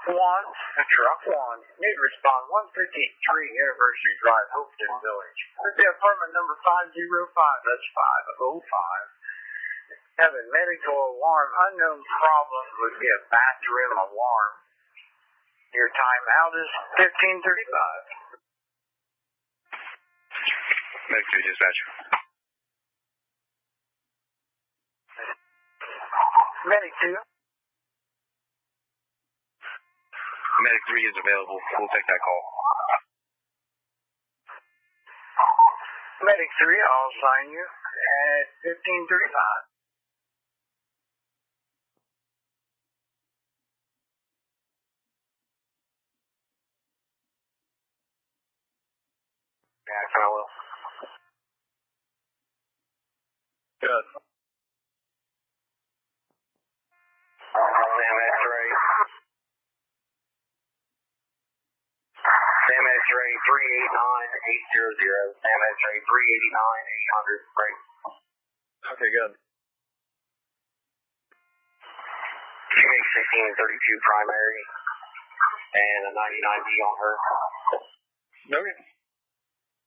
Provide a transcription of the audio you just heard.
1, truck 1, need to respond 153 University Drive, Hopeton Village. With the apartment number 505, that's 505. Having medical alarm, unknown problem would be a bathroom alarm. Your timeout is 15:35. Medic 2 dispatch. Medic 2. Medic 3 is available. We'll take that call. Medic 3, I'll assign you at 15:35. Yeah, I will. Good. Sam X-ray. Sam X-ray 389800. Sam X-ray 389800. Break. Okay, good. Make 1632 primary and a 99D on her. Okay.